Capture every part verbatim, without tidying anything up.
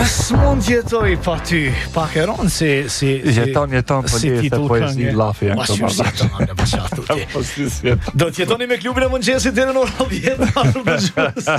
S'mund jetoj pa ty, pak e ronë si... si jeton, jeton, po si të poezi lafi janë këto marrë. Do t'jetoni me klubin e mëngjesit deri në orën dhjetë.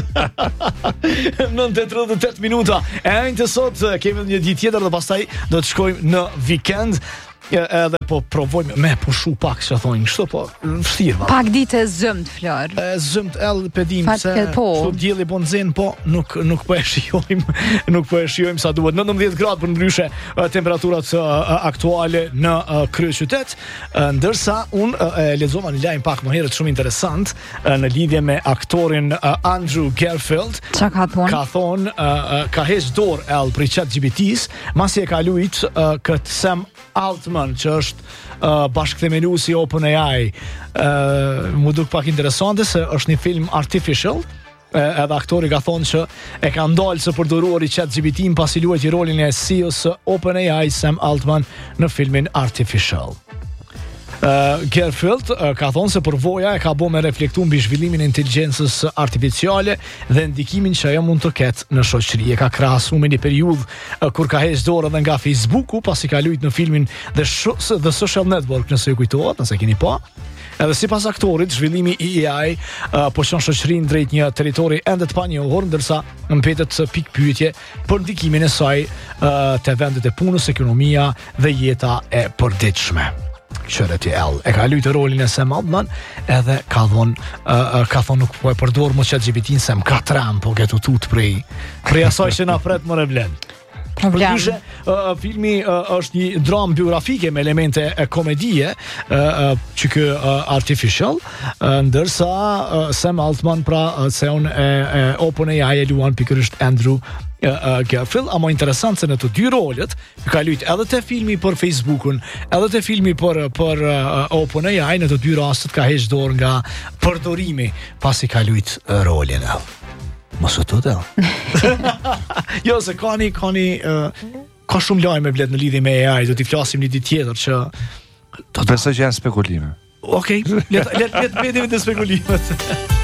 nëntë e tridhjet e tetë minuta. E njëjtë sot kemi një ditë tjetër dhe pastaj do të shkojmë në vikend. Edhe po provojmë me pushu pak që thonë kështu, po vështirë. Pak ditë e zëmt, Flor. E zëmt ell pedim se po. kështu dielli po nxen, po nuk nuk po e shijojmë, nuk po e shijojmë sa duhet. nëntëmbëdhjetë gradë për ndryshe temperaturat aktuale në kryeqytet, ndërsa unë e lexova një lajm pak më herët shumë interesant në lidhje me aktorin Andrew Garfield. Çka ka thonë? Ka thonë ka heq dorë ell për ChatGPT-s, masi e ka luajt kët Sam Altman, që është uh, bashkëthemeluesi OpenAI. Uh, mu duk pak interesante se është një film artificial, uh, edhe aktori ka thonë që e ka ndalë së përdoruar i ChatGPT-n pasi luajti rolin e C E O së OpenAI Sam Altman në filmin Artificial. Uh, Garfield uh, ka thonë se përvoja e ka bo me reflektu mbi zhvillimin e inteligjencës artificiale dhe ndikimin që ajo mund të ketë në shoqëri. E ka krahasu me një periudhë uh, kur ka heqë dorë edhe nga Facebooku pasi ka luajtur në filmin The, Sh- The Social Network, nëse ju kujtohet, nëse keni pa. Edhe sipas aktorit, zhvillimi i A I uh, po çon shoqërinë drejt një territori ende të panjohur, ndërsa mbetet pikë pyetje për ndikimin e saj uh, te vendet e punës, ekonomia dhe jeta e përditshme. Qërët i L. E ka lujtë rolin e Sam Altman edhe ka thonë uh, ka thonë nuk po e përdor më ChatGPT-n se më ka tram, po ketu tut prej prej asaj që na pret më revlen. Problem. Përgjyshe, uh, filmi uh, është një dramë biografike me elemente uh, komedie, uh, uh, që kë uh, artificial, uh, ndërsa uh, Sam Altman, pra uh, se unë e, e OpenAI e luan pikërisht Andrew uh, uh, Garfield, ama interesant se në të dy rolet ka lujt edhe te filmi për Facebookun, edhe te filmi për, për uh, OpenAI, në të dy rastet ka heq dorë nga përdorimi pasi ka lujt uh, rolin e. Mos u tutë. Jo, se ka një, ka një, uh, ka shumë lajme blet në lidhje me A I, do t'i flasim një ditë tjetër që... Besoj që janë spekulime. Okej, okay, let, let, let, let, let, let, let, let, let, let, let, let,